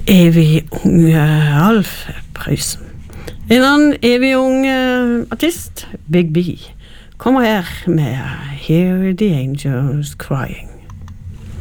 evig unge Alf Prøysen. En annen evig unge artist, Big B, kommer her med Hear the Angels Crying.